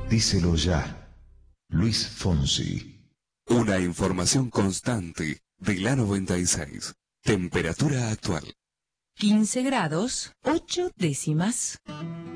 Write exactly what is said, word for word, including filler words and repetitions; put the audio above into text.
Díselo ya. Luis Fonsi. Una información constante de la noventa y seis. Temperatura actual. quince grados, ocho décimas.